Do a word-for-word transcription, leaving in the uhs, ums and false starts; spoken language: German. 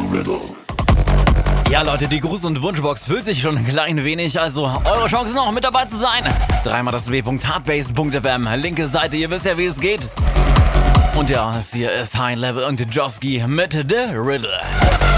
Riddle. Ja Leute, die Gruß- und Wunschbox füllt sich schon ein klein wenig, also eure Chance noch mit dabei zu sein. Dreimal das w punkt hardbase punkt f m, linke Seite, ihr wisst ja wie es geht. Und ja, es hier ist High Level und Joski mit The Riddle.